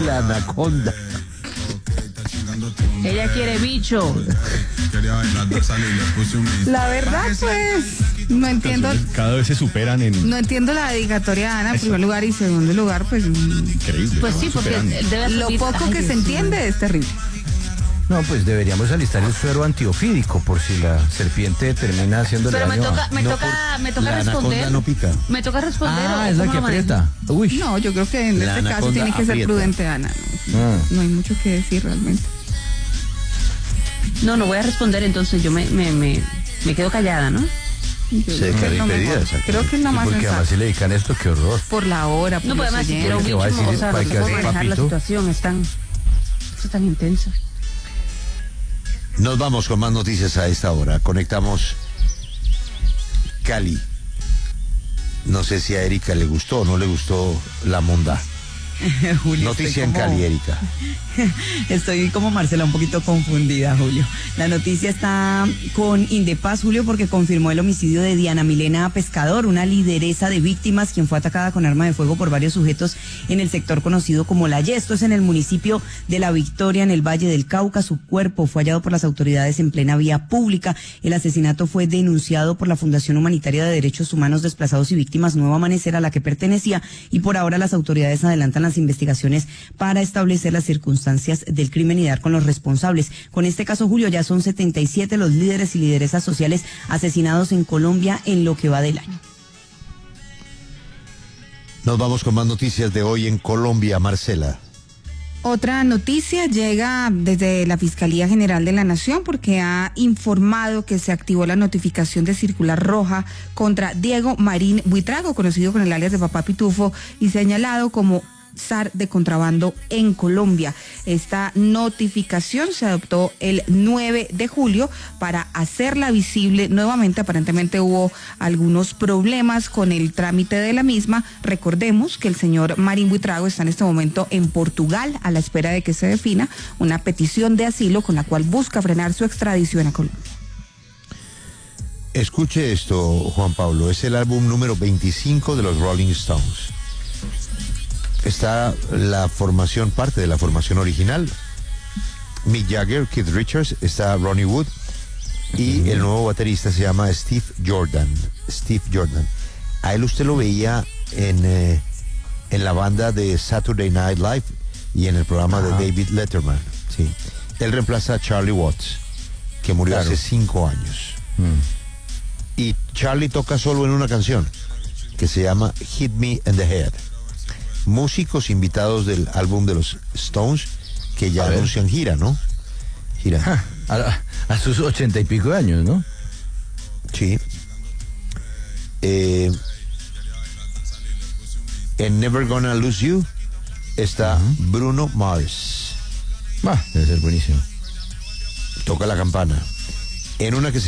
La anaconda. Ella quiere bicho. La verdad, pues, no entiendo. Cada vez se superan en... No entiendo la dedicatoria de Ana en primer lugar y segundo lugar, pues... Increíble. Pues ¿no? sí, porque Superan. debe Lo subir. poco Ay, que se Dios mío. entiende es terrible. No, pues deberíamos alistar el suero antiofídico por si la serpiente termina haciendo Pero daño. me toca la responder. anaconda no pica. Me toca responder. Ah, ¿o es la cómo que lo manejo? aprieta. Uy. No, yo creo que en La este caso anaconda tiene que ser aprieta. prudente, Ana. No hay mucho que decir realmente. No voy a responder, entonces yo me quedo callada, ¿no? Yo Se creo que queda es lo impedida. mejor. exacto. Creo que es lo Sí, más porque además sensato. si le dedican esto, qué horror. Por la hora, por No, pues los además si quiero un oyentes. ¿Qué va a bicho, decir? o sea, no ¿Para se qué puede hace manejar la papito? situación, es tan intensa. Nos vamos con más noticias a esta hora. Conectamos Cali. No sé si a Erika le gustó o no le gustó la monda. Julio, Noticia en Cali, Erika. Estoy como Marcela un poquito confundida, Julio. La noticia está con Indepaz, Julio, porque confirmó el homicidio de Diana Milena Pescador, una lideresa de víctimas quien fue atacada con arma de fuego por varios sujetos en el sector conocido como La Ye. Esto es en el municipio de La Victoria, en el Valle del Cauca. Su cuerpo fue hallado por las autoridades en plena vía pública. El asesinato fue denunciado por la Fundación Humanitaria de Derechos Humanos Desplazados y Víctimas Nuevo Amanecer, a la que pertenecía, y por ahora las autoridades adelantan las investigaciones para establecer las circunstancias del crimen y dar con los responsables. Con este caso, Julio, ya son 77 los líderes y lideresas sociales asesinados en Colombia en lo que va del año. Nos vamos con más noticias de hoy en Colombia, Marcela. Otra noticia llega desde la Fiscalía General de la Nación porque ha informado que se activó la notificación de circular roja contra Diego Marín Buitrago, conocido con el alias de Papá Pitufo y señalado como zar de contrabando en Colombia. Esta notificación se adoptó el 9 de julio para hacerla visible nuevamente. Aparentemente hubo algunos problemas con el trámite de la misma. Recordemos que el señor Marín Buitrago está en este momento en Portugal a la espera de que se defina una petición de asilo con la cual busca frenar su extradición a Colombia. Escuche esto, Juan Pablo. Es el álbum número 25 de los Rolling Stones. Está la formación, parte de la formación original. Mick Jagger, Keith Richards, está Ronnie Wood y el nuevo baterista se llama Steve Jordan. A él usted lo veía en la banda de Saturday Night Live y en el programa de David Letterman. Sí. Él reemplaza a Charlie Watts, que murió hace 5 años. Y Charlie toca solo en una canción que se llama Hit Me in the Head. Músicos invitados del álbum de los Stones que ya anuncian gira, ¿no? Gira. A sus 80 y pico de años, ¿no? Sí. En Never Gonna Lose You está Bruno Mars. Debe ser buenísimo. Toca la campana. En una que se